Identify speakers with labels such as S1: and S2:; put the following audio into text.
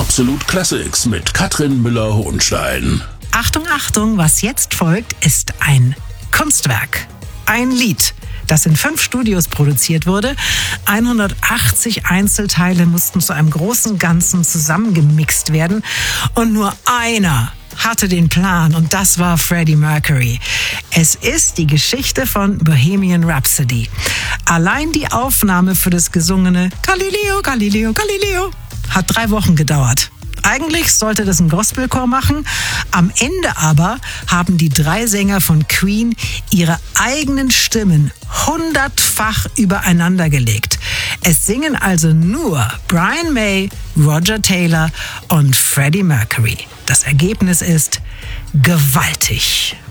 S1: Absolut Classics mit Katrin Müller-Hohenstein.
S2: Achtung, Achtung, was jetzt folgt, ist ein Kunstwerk. Ein Lied, das in 5 Studios produziert wurde. 180 Einzelteile mussten zu einem großen Ganzen zusammengemixt werden. Und nur einer hatte den Plan, und das war Freddie Mercury. Es ist die Geschichte von Bohemian Rhapsody. Allein die Aufnahme für das gesungene Galileo, Galileo, Galileo hat 3 Wochen gedauert. Eigentlich sollte das ein Gospelchor machen. Am Ende aber haben die 3 Sänger von Queen ihre eigenen Stimmen 100-fach übereinander gelegt. Es singen also nur Brian May, Roger Taylor und Freddie Mercury. Das Ergebnis ist gewaltig.